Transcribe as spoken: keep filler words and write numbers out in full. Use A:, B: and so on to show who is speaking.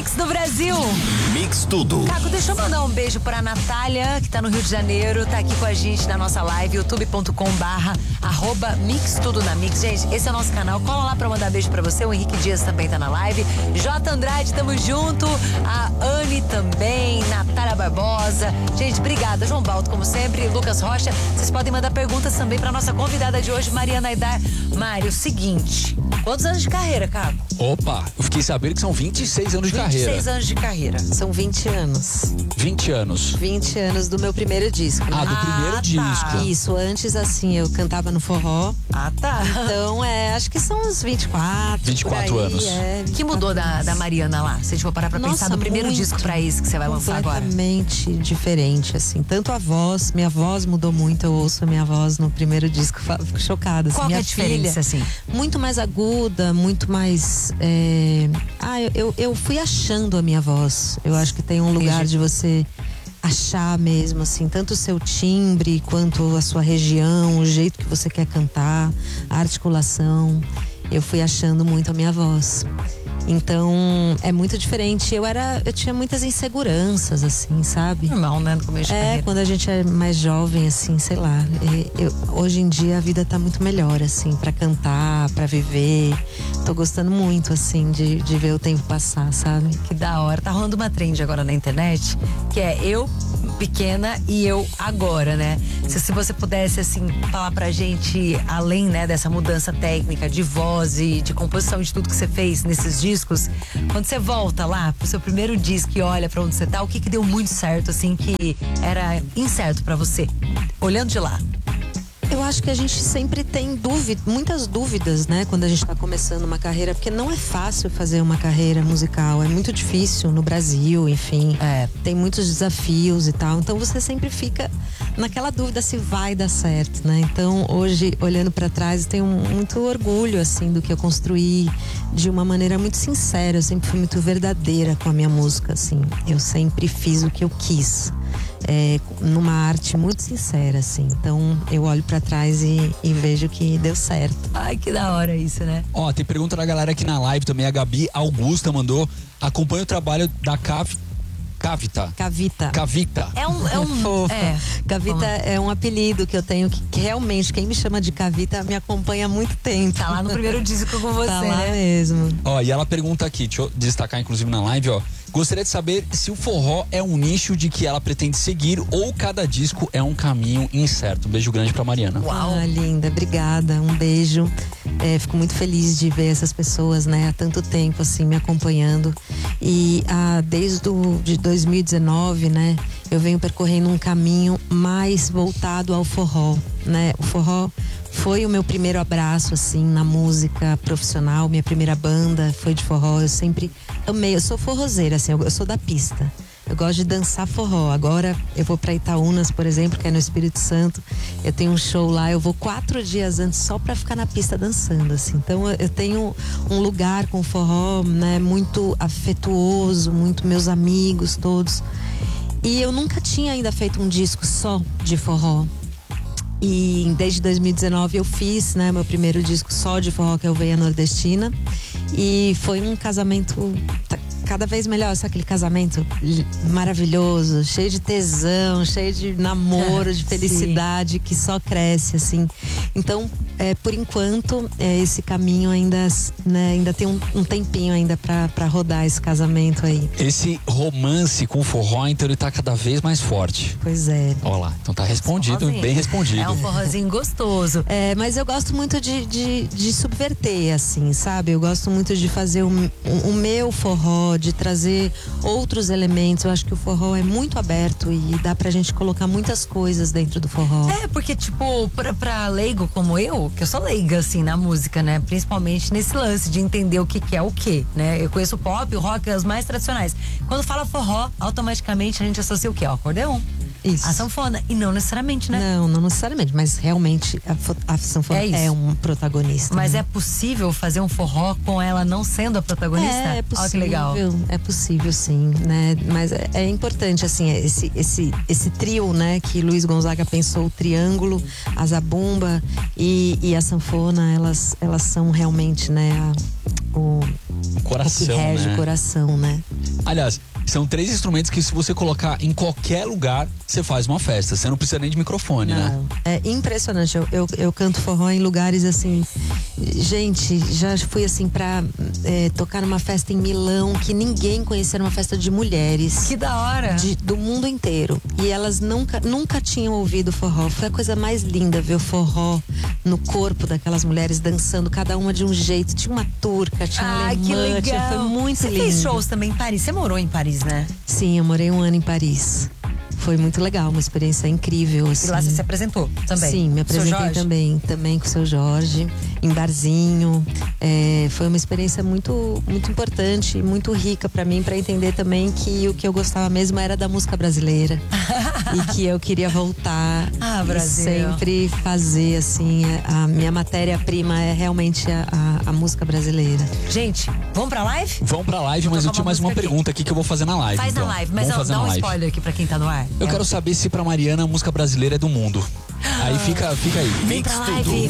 A: Mix do Brasil.
B: Mix tudo.
A: Caco, deixa eu mandar um beijo pra Natália, que tá no Rio de Janeiro, tá aqui com a gente na nossa live, youtube ponto com barra arroba Mix Tudo na Mix. Gente, esse é o nosso canal, cola lá pra mandar beijo pra você. O Henrique Dias também tá na live. J. Andrade, tamo junto. A Anne também, Natália Barbosa. Gente, obrigada. João Baldo, como sempre, Lucas Rocha. Vocês podem mandar perguntas também pra nossa convidada de hoje, Mariana Aidar. Mário, o seguinte, quantos anos de carreira, Caco?
C: Opa, eu fiquei sabendo que são vinte e seis anos de
A: vinte e seis
C: carreira.
A: anos de carreira.
D: São vinte anos.
C: vinte anos.
D: vinte anos do meu primeiro disco.
C: Ah, do
A: Ah,
C: primeiro
A: tá.
C: disco.
D: Isso, antes assim, eu cantava no forró.
A: Ah, tá.
D: Então, é, acho que são uns vinte e quatro.
C: vinte e quatro
D: por aí,
C: anos.
D: É,
A: O que mudou da, da Mariana lá? Se a gente for parar pra
D: Nossa,
A: pensar no primeiro
D: muito,
A: disco pra esse que você vai lançar agora.
D: Completamente diferente, assim. Tanto a voz, minha voz mudou muito. Eu ouço a minha voz no primeiro disco, fico chocada. Assim.
A: Qual que é
D: minha
A: a diferença,
D: filha,
A: assim?
D: Muito mais aguda, muito mais. É... Ah, eu, eu, eu fui achando a minha voz. Eu acho que tem um lugar
A: Entendi.
D: de você achar mesmo, assim, tanto o seu timbre quanto a sua região, o jeito que você quer cantar, a articulação. Eu fui achando muito a minha voz. Então, é muito diferente. Eu era, eu tinha muitas inseguranças, assim, sabe?
A: Normal, né? No começo de
D: É,
A: carreira.
D: quando a gente é mais jovem, assim, sei lá. é, eu- hoje em dia a vida tá muito melhor, assim, pra cantar, pra viver. Tô gostando muito, assim, de, de ver o tempo passar, sabe?
A: Que da hora. Tá rolando uma trend agora na internet, que é eu pequena e eu agora, né? Se, se você pudesse, assim, falar pra gente, além, né, dessa mudança técnica de voz e de composição de tudo que você fez nesses discos, quando você volta lá pro seu primeiro disco e olha pra onde você tá, o que que deu muito certo, assim, que era incerto pra você, olhando de lá?
D: Eu acho que a gente sempre tem dúvida, muitas dúvidas, né, quando a gente tá começando uma carreira, porque não é fácil fazer uma carreira musical, é muito difícil no Brasil, enfim.
A: É.
D: Tem muitos desafios e tal, então você sempre fica naquela dúvida se vai dar certo, né? Então, hoje, olhando pra trás, eu tenho muito orgulho, assim, do que eu construí de uma maneira muito sincera, eu sempre fui muito verdadeira com a minha música, assim. Eu sempre fiz o que eu quis. É, numa arte muito sincera, assim. Então eu olho pra trás e, e vejo que deu certo.
A: Ai, que da hora isso, né?
C: Ó, tem pergunta da galera aqui na live também. A Gabi Augusta mandou. Acompanha o trabalho da Cav... Cavita.
D: Cavita.
C: Cavita.
A: É um. É um
D: Fofa.
A: é.
D: Cavita é um apelido que eu tenho que, que realmente quem me chama de Cavita me acompanha há muito tempo.
A: Tá lá no primeiro disco com você,
D: Tá lá
A: né?
D: mesmo.
C: Ó, e ela pergunta aqui, deixa eu destacar inclusive na live, ó. Gostaria de saber se o forró é um nicho de que ela pretende seguir ou cada disco é um caminho incerto. Um beijo grande pra Mariana.
A: Uau.
D: Ah, linda, obrigada, um beijo. É, fico muito feliz de ver essas pessoas, né, há tanto tempo assim me acompanhando. E ah, desde do, de dois mil e dezenove, né, eu venho percorrendo um caminho mais voltado ao forró, né? O forró foi o meu primeiro abraço, assim, na música profissional. Minha primeira banda foi de forró. Eu sempre amei. Eu sou forrozeira, assim, eu, eu sou da pista. Eu gosto de dançar forró. Agora eu vou pra Itaúnas, por exemplo, que é no Espírito Santo. Eu tenho um show lá, eu vou quatro dias antes só pra ficar na pista dançando, assim. Então eu tenho um lugar com forró, né, muito afetuoso, muito meus amigos todos. E eu nunca tinha ainda feito um disco só de forró. E desde dois mil e dezenove eu fiz, né, meu primeiro disco só de forró, que é o Veia Nordestina. E foi um casamento cada vez melhor, sabe aquele casamento maravilhoso, cheio de tesão, cheio de namoro, de felicidade, que só cresce, assim. Então, é, por enquanto, é, esse caminho ainda, né, ainda tem um, um tempinho ainda pra, pra rodar esse casamento aí.
C: Esse romance com o forró, então ele tá cada vez mais forte.
D: Pois é.
C: Ó lá, então tá respondido,
A: Forrozinho.
C: bem respondido.
A: É um forrozinho gostoso.
D: É, mas eu gosto muito de, de, de subverter, assim, sabe? Eu gosto muito de fazer o, o, o meu forró, de trazer outros elementos. Eu acho que o forró é muito aberto e dá pra gente colocar muitas coisas dentro do forró.
A: É, porque, tipo, pra, pra leigo como eu, que eu sou leiga, assim, na música, né? Principalmente nesse lance de entender o que, que é o que, né? Eu conheço o pop, o rock, os mais tradicionais. Quando fala forró, automaticamente a gente associa o quê? O acordeon.
D: Isso.
A: A sanfona. E não necessariamente, né?
D: Não, não necessariamente, mas realmente a, fo- a sanfona
A: É isso.
D: é, um protagonista.
A: Mas
D: né?
A: é possível fazer um forró com ela não sendo a protagonista?
D: É, é possível.
A: Olha que legal.
D: É possível, sim, né? Mas é, é importante, assim, esse, esse, esse trio, né? Que Luiz Gonzaga pensou, o triângulo, a zabumba e, e a sanfona, elas, elas são realmente, né? A, o,
C: o coração,
D: que rege
C: né?
D: o coração, né?
C: Aliás, são três instrumentos que se você colocar em qualquer lugar, você faz uma festa. Você não precisa nem de microfone,
D: Não.
C: né?
D: É impressionante. Eu, eu, eu canto forró em lugares assim. Gente, já fui assim pra é, tocar numa festa em Milão que ninguém conhecia, era uma festa de mulheres.
A: Que da hora.
D: De, do mundo inteiro. E elas nunca, nunca tinham ouvido forró. Foi a coisa mais linda ver o forró no corpo daquelas mulheres dançando, cada uma de um jeito. Tinha uma turca, tinha uma
A: Ah,
D: alemã,
A: que legal.
D: tinha- foi muito
A: Você
D: lindo.
A: fez shows também em Paris? Você morou em Paris, né?
D: Sim, eu morei um ano em Paris. Foi muito legal, uma experiência incrível. Assim.
A: E lá você se apresentou também?
D: Sim, me
A: Seu
D: apresentei
A: Jorge?
D: também, também com o seu Jorge, em barzinho. É, foi uma experiência muito, muito importante e muito rica pra mim, pra entender também que o que eu gostava mesmo era da música brasileira e que eu queria voltar
A: Ah,
D: e
A: Brasil.
D: sempre fazer assim. A minha matéria-prima é realmente a, a, a música brasileira.
A: Gente, vamos pra live?
C: Vamos pra live, mas eu
A: tocar
C: tinha
A: uma
C: mais uma
A: música aqui.
C: pergunta aqui que eu vou fazer na live.
A: Faz
C: então.
A: na live, mas
C: Vamos
A: ó,
C: fazer
A: dá
C: na
A: um
C: live.
A: spoiler aqui pra quem tá no ar.
C: Eu
A: É.
C: quero saber se pra Mariana a música brasileira é do mundo. Aí fica, fica aí.
A: Vem pra live,